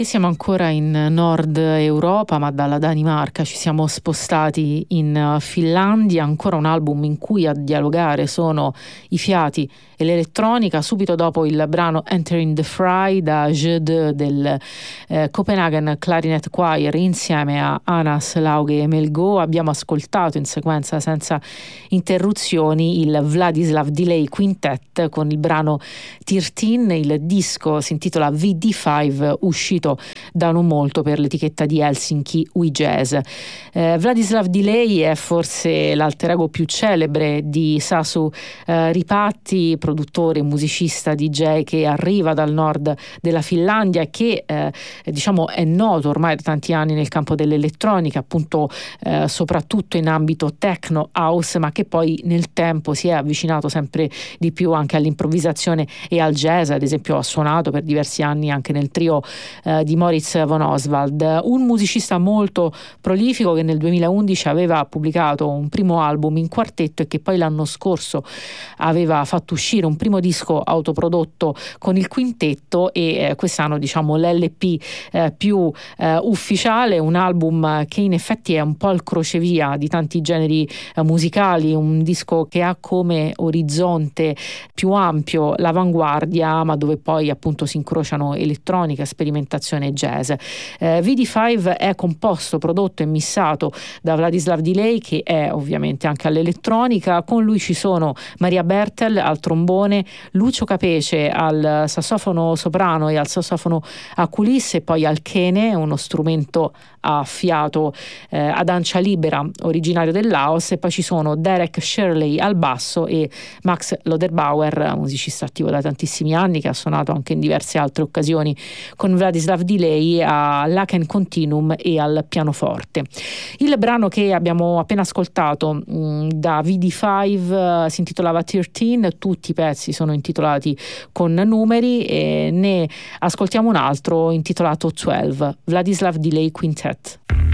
E siamo ancora in Nord Europa, ma dalla Danimarca ci siamo spostati in Finlandia, ancora un album in cui a dialogare sono i fiati e l'elettronica. Subito dopo il brano Entering the Fry da Jøde del Copenhagen Clarinet Choir insieme a Anas Lauge e Melgo abbiamo ascoltato in sequenza senza interruzioni il Vladislav Delay Quintet con il brano 13. Il disco si intitola VD5, uscito da non molto per l'etichetta di Helsinki We Jazz. Vladislav Delay è forse l'alter ego più celebre di Sasu Ripatti, produttore e musicista DJ che arriva dal nord della Finlandia e che diciamo è noto ormai da tanti anni nel campo dell'elettronica, appunto soprattutto in ambito techno house, ma che poi nel tempo si è avvicinato sempre di più anche all'improvvisazione e al jazz. Ad esempio ha suonato per diversi anni anche nel trio di Moritz von Oswald, un musicista molto prolifico che nel 2011 aveva pubblicato un primo album in quartetto e che poi l'anno scorso aveva fatto uscire un primo disco autoprodotto con il quintetto e quest'anno diciamo l'LP più ufficiale, un album che in effetti è un po' il crocevia di tanti generi musicali, un disco che ha come orizzonte più ampio l'avanguardia, ma dove poi appunto si incrociano elettronica, sperimentazione e jazz. VD5 è composto, prodotto e missato da Vladislav Delay, che è ovviamente anche all'elettronica. Con lui ci sono Maria Bertel al trombone, Lucio Capece al sassofono soprano e al sassofono a culisse e poi al chene, uno strumento a fiato ad ancia libera originario del Laos, e poi ci sono Derek Shirley al basso e Max Loderbauer, musicista attivo da tantissimi anni che ha suonato anche in diverse altre occasioni con Vladislav Delay a Laken Continuum e al pianoforte. Il brano che abbiamo appena ascoltato da VD5 si intitolava 13, tutti i pezzi sono intitolati con numeri e ne ascoltiamo un altro intitolato 12, Vladislav Delay Quintet.